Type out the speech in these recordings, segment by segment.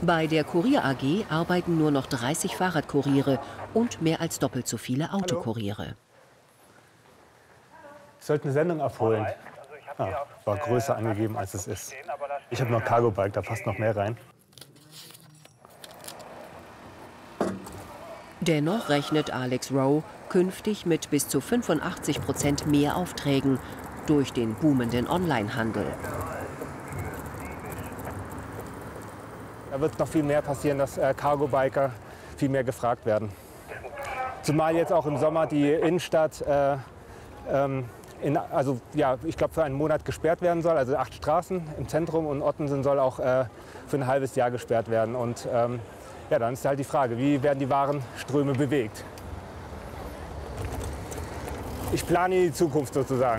Bei der Kurier AG arbeiten nur noch 30 Fahrradkuriere und mehr als doppelt so viele Autokuriere. Ich sollte eine Sendung abholen. War größer angegeben, als es ist. Ich habe noch Cargo-Bike, da passt noch mehr rein. Dennoch rechnet Alex Rowe künftig mit bis zu 85% mehr Aufträgen durch den boomenden Onlinehandel. Da wird noch viel mehr passieren, dass Cargo-Biker viel mehr gefragt werden. Zumal jetzt auch im Sommer die Innenstadt ich glaube, für einen Monat gesperrt werden soll. Also 8 Straßen im Zentrum und Ottensen soll auch für ein halbes Jahr gesperrt werden. Und dann ist halt die Frage, wie werden die Warenströme bewegt? Ich plane die Zukunft sozusagen.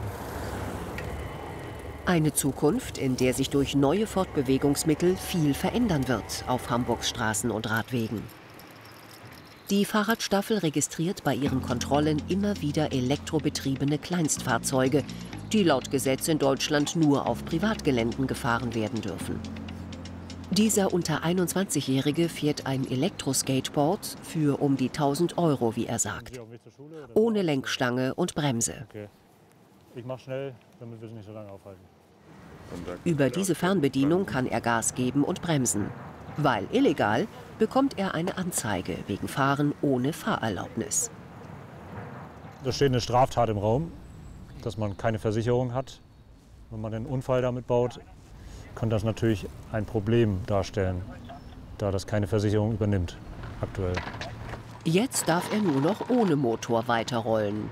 Eine Zukunft, in der sich durch neue Fortbewegungsmittel viel verändern wird auf Hamburgs Straßen und Radwegen. Die Fahrradstaffel registriert bei ihren Kontrollen immer wieder elektrobetriebene Kleinstfahrzeuge, die laut Gesetz in Deutschland nur auf Privatgeländen gefahren werden dürfen. Dieser unter 21-Jährige fährt ein Elektroskateboard für um die 1.000 €, wie er sagt. Ohne Lenkstange und Bremse. Okay. Ich mach schnell, damit wir es nicht so lange aufhalten. Über diese Fernbedienung kann er Gas geben und bremsen. Weil illegal, bekommt er eine Anzeige wegen Fahren ohne Fahrerlaubnis. Da steht eine Straftat im Raum, dass man keine Versicherung hat. Wenn man einen Unfall damit baut, kann das natürlich ein Problem darstellen, da das keine Versicherung übernimmt aktuell. Jetzt darf er nur noch ohne Motor weiterrollen.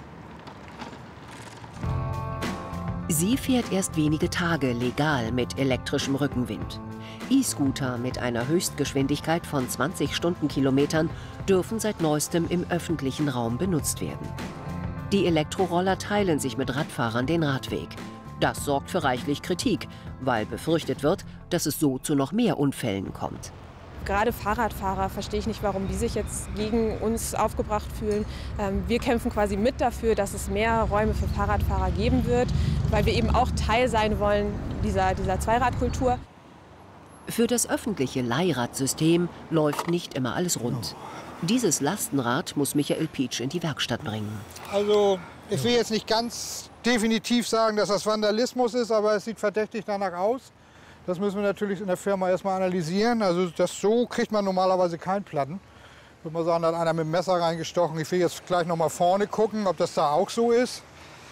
Sie fährt erst wenige Tage legal mit elektrischem Rückenwind. E-Scooter mit einer Höchstgeschwindigkeit von 20 Stundenkilometern dürfen seit neuestem im öffentlichen Raum benutzt werden. Die Elektroroller teilen sich mit Radfahrern den Radweg. Das sorgt für reichlich Kritik, weil befürchtet wird, dass es so zu noch mehr Unfällen kommt. Gerade Fahrradfahrer verstehe ich nicht, warum die sich jetzt gegen uns aufgebracht fühlen. Wir kämpfen quasi mit dafür, dass es mehr Räume für Fahrradfahrer geben wird, weil wir eben auch Teil sein wollen dieser Zweiradkultur. Für das öffentliche Leihradsystem läuft nicht immer alles rund. Dieses Lastenrad muss Michael Pietsch in die Werkstatt bringen. Also ich will jetzt nicht ganz definitiv sagen, dass das Vandalismus ist, aber es sieht verdächtig danach aus. Das müssen wir natürlich in der Firma erstmal analysieren. Also so kriegt man normalerweise keinen Platten. Ich würde mal sagen, da hat einer mit dem Messer reingestochen. Ich will jetzt gleich noch mal vorne gucken, ob das da auch so ist.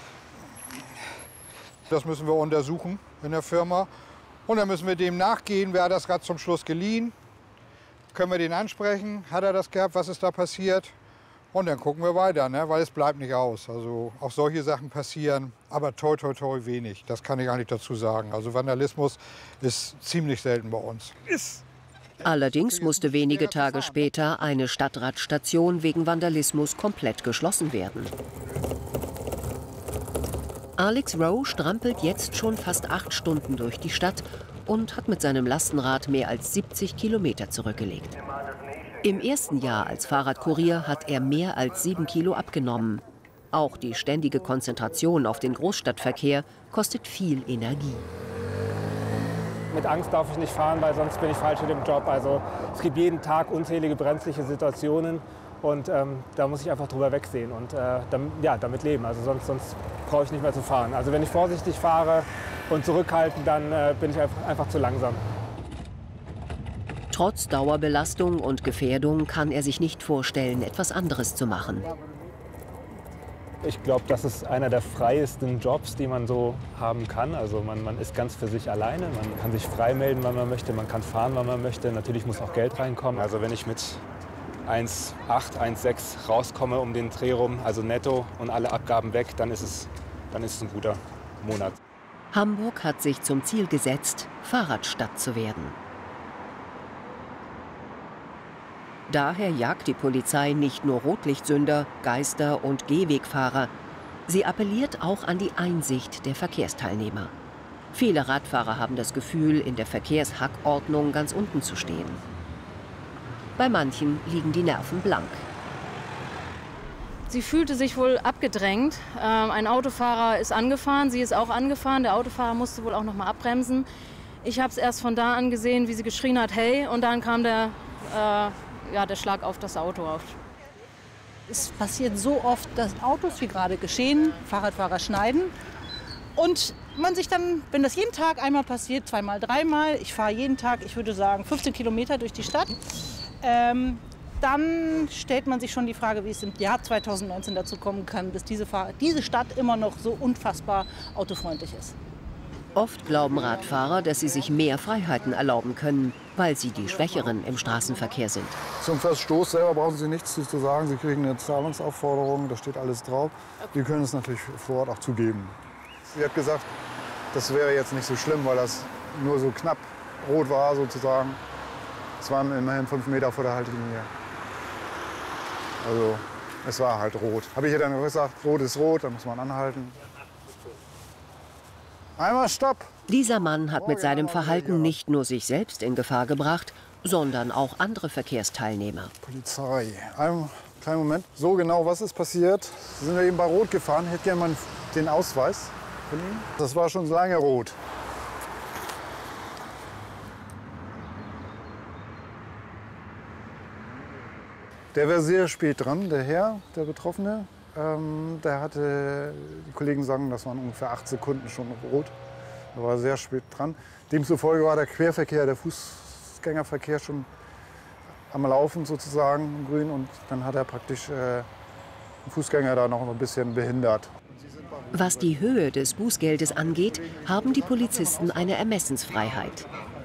Das müssen wir untersuchen in der Firma. Und dann müssen wir dem nachgehen, wer hat das Rad zum Schluss geliehen. Können wir den ansprechen? Hat er das gehabt? Was ist da passiert? Und dann gucken wir weiter, ne? Weil es bleibt nicht aus. Also auch solche Sachen passieren, aber toi, toi, toi wenig. Das kann ich eigentlich dazu sagen. Also Vandalismus ist ziemlich selten bei uns. Allerdings musste wenige Tage später eine Stadtradstation wegen Vandalismus komplett geschlossen werden. Alex Rowe strampelt jetzt schon fast 8 Stunden durch die Stadt und hat mit seinem Lastenrad mehr als 70 Kilometer zurückgelegt. Im ersten Jahr als Fahrradkurier hat er mehr als 7 Kilo abgenommen. Auch die ständige Konzentration auf den Großstadtverkehr kostet viel Energie. Mit Angst darf ich nicht fahren, weil sonst bin ich falsch in dem Job. Also es gibt jeden Tag unzählige brenzliche Situationen und da muss ich einfach drüber wegsehen und damit leben. Also sonst brauche ich nicht mehr zu fahren. Also wenn ich vorsichtig fahre und zurückhalten, dann bin ich einfach zu langsam. Trotz Dauerbelastung und Gefährdung kann er sich nicht vorstellen, etwas anderes zu machen. Ich glaube, das ist einer der freiesten Jobs, die man so haben kann. Also man ist ganz für sich alleine, man kann sich frei melden, wann man möchte, man kann fahren, wann man möchte. Natürlich muss auch Geld reinkommen. Also wenn ich mit 1,8, 1,6 rauskomme um den Dreh rum, also netto und alle Abgaben weg, dann ist es ein guter Monat. Hamburg hat sich zum Ziel gesetzt, Fahrradstadt zu werden. Daher jagt die Polizei nicht nur Rotlichtsünder, Geister und Gehwegfahrer. Sie appelliert auch an die Einsicht der Verkehrsteilnehmer. Viele Radfahrer haben das Gefühl, in der Verkehrshackordnung ganz unten zu stehen. Bei manchen liegen die Nerven blank. Sie fühlte sich wohl abgedrängt. Ein Autofahrer ist angefahren, sie ist auch angefahren. Der Autofahrer musste wohl auch noch mal abbremsen. Ich habe es erst von da an gesehen, wie sie geschrien hat, hey, und dann kam der Schlag auf das Auto auf. Es passiert so oft, dass Autos, wie gerade geschehen, Fahrradfahrer schneiden. Und man sich dann, wenn das jeden Tag einmal passiert, zweimal, dreimal, ich fahre jeden Tag, ich würde sagen, 15 Kilometer durch die Stadt, dann stellt man sich schon die Frage, wie es im Jahr 2019 dazu kommen kann, dass diese Stadt immer noch so unfassbar autofreundlich ist. Oft glauben Radfahrer, dass sie sich mehr Freiheiten erlauben können, weil sie die Schwächeren im Straßenverkehr sind. Zum Verstoß selber brauchen Sie nichts zu sagen. Sie kriegen eine Zahlungsaufforderung, da steht alles drauf. Sie können es natürlich vor Ort auch zugeben. Sie hat gesagt, das wäre jetzt nicht so schlimm, weil das nur so knapp rot war sozusagen. Es waren immerhin 5 Meter vor der Haltelinie. Also es war halt rot. Habe ich ihr dann gesagt, rot ist rot, da muss man anhalten. Einmal Stopp! Dieser Mann hat mit seinem Verhalten nicht nur sich selbst in Gefahr gebracht, sondern auch andere Verkehrsteilnehmer. Polizei. Einen kleinen Moment. So genau, was ist passiert? Sie sind ja eben bei Rot gefahren. Ich hätte gerne mal den Ausweis von Ihnen. Das war schon lange rot. Der war sehr spät dran, der Herr, der Betroffene. Der hatte, die Kollegen sagen, das waren ungefähr 8 Sekunden schon rot. Er war sehr spät dran. Demzufolge war der Querverkehr, der Fußgängerverkehr schon am Laufen sozusagen, grün. Und dann hat er praktisch den Fußgänger da noch ein bisschen behindert. Was die Höhe des Bußgeldes angeht, haben die Polizisten eine Ermessensfreiheit.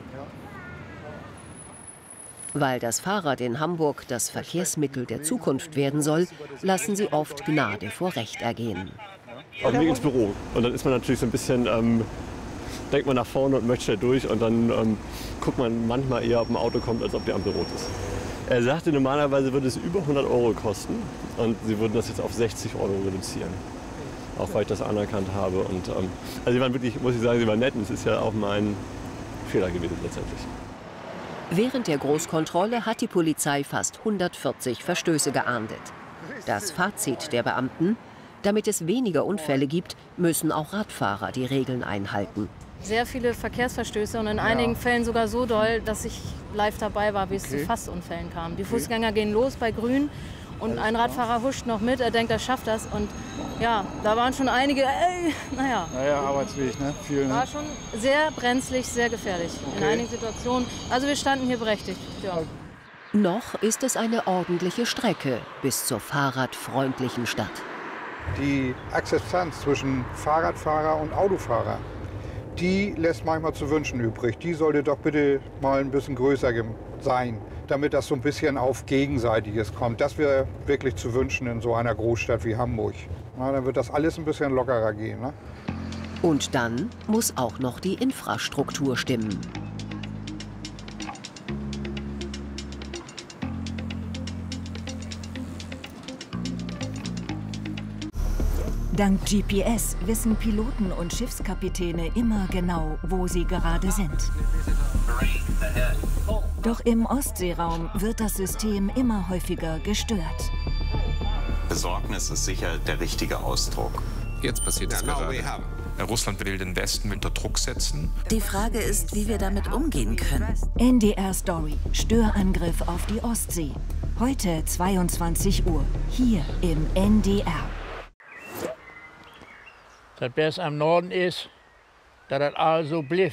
Weil das Fahrrad in Hamburg das Verkehrsmittel der Zukunft werden soll, lassen sie oft Gnade vor Recht ergehen. Auf dem Weg ins Büro. Und dann ist man natürlich so ein bisschen, denkt man nach vorne und möchte durch. Und dann guckt man manchmal eher, ob ein Auto kommt, als ob die Ampel rot ist. Er sagte, normalerweise würde es über 100 € kosten. Und sie würden das jetzt auf 60 € reduzieren. Auch weil ich das anerkannt habe. Und, also sie waren wirklich, muss ich sagen, sie waren nett. Und es ist ja auch mein Fehler gewesen letztendlich. Während der Großkontrolle hat die Polizei fast 140 Verstöße geahndet. Das Fazit der Beamten: Damit es weniger Unfälle gibt, müssen auch Radfahrer die Regeln einhalten. Sehr viele Verkehrsverstöße und in einigen Fällen sogar so doll, dass ich live dabei war, wie es zu Fassunfällen kam. Die Fußgänger gehen los bei Grün und ein Radfahrer huscht noch mit, er denkt, er schafft das. Und ja, da waren schon einige, naja, Arbeitsweg, ne? Viel, ne? War schon sehr brenzlig, sehr gefährlich in einigen Situationen. Also wir standen hier berechtigt. Ja. Noch ist es eine ordentliche Strecke bis zur fahrradfreundlichen Stadt. Die Akzeptanz zwischen Fahrradfahrer und Autofahrer, die lässt manchmal zu wünschen übrig. Die sollte doch bitte mal ein bisschen größer sein, damit das so ein bisschen auf Gegenseitiges kommt. Das wäre wirklich zu wünschen in so einer Großstadt wie Hamburg. Na, dann wird das alles ein bisschen lockerer gehen. Ne? Und dann muss auch noch die Infrastruktur stimmen. Dank GPS wissen Piloten und Schiffskapitäne immer genau, wo sie gerade sind. Doch im Ostseeraum wird das System immer häufiger gestört. Besorgnis ist sicher der richtige Ausdruck. Jetzt passiert es gerade. Russland will den Westen unter Druck setzen. Die Frage ist, wie wir damit umgehen können. NDR Story: Störangriff auf die Ostsee. Heute 22 Uhr, hier im NDR. Das Beste am Norden ist, dass das alles so blieb.